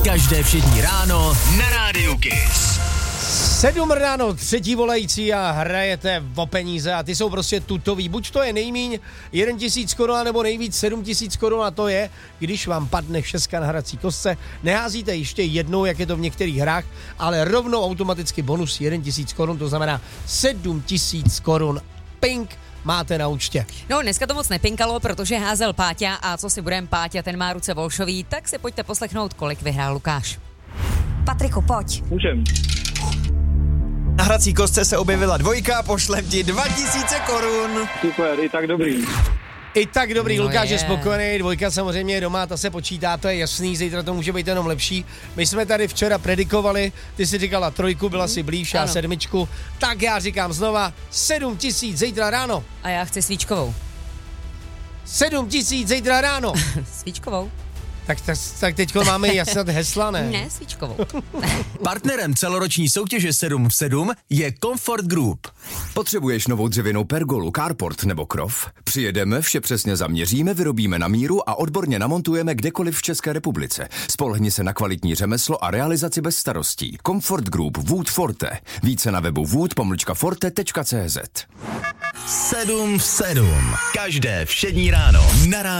Každé všední ráno na Rádiu Kiss. 7 ráno, třetí volající a hrajete o peníze a ty jsou prostě tutový. Buď to je nejmíň 1 000 korun, nebo nejvíc 7 000 korun a to je, když vám padne šestka na hrací kostce, neházíte ještě jednou, jak je to v některých hrách, ale rovnou automaticky bonus 1 000 korun, to znamená 7 000 korun. Pink máte na účtě. No, dneska to moc nepinkalo, protože házel Páťa a co si budem, Páťa, ten má ruce volšový, tak si pojďte poslechnout, kolik vyhrál Lukáš. Patriku, pojď. Můžem. Na hrací kostce se objevila dvojka, pošlem ti 2000 korun. Super, i tak dobrý. I tak dobrý, No Lukáš je je. spokojený, dvojka samozřejmě je doma, ta se počítá, to je jasný, zítra to může být jenom lepší. My jsme tady včera predikovali, ty si říkala trojku, byla si blíž, já Ano. 7, tak já říkám znova 7 000 zítra ráno. A já chci svíčkovou. 7 000 zítra ráno. Svíčkovou? Tak teďko máme jasnat hesla, ne? Ne, svíčkovou. Partnerem celoroční soutěže 7 v 7 je Comfort Group. Potřebuješ novou dřevěnou pergolu, carport nebo krov? Přijedeme, vše přesně zaměříme, vyrobíme na míru a odborně namontujeme kdekoliv v České republice. Spolehni se na kvalitní řemeslo a realizaci bez starostí. Comfort Group Wood Forte. Více na webu wood-forte.cz. 7 v 7. Každé všední ráno na Rádiu